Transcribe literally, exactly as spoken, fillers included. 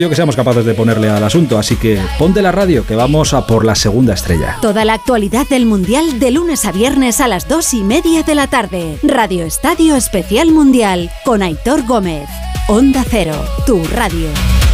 que seamos capaces de ponerle al asunto, así que ponte la radio, que vamos a por la segunda estrella. Toda la actualidad del Mundial de lunes a viernes a las dos y media de la tarde. Radio Estadio Especial Mundial con Aitor Gómez. Onda Cero, tu radio.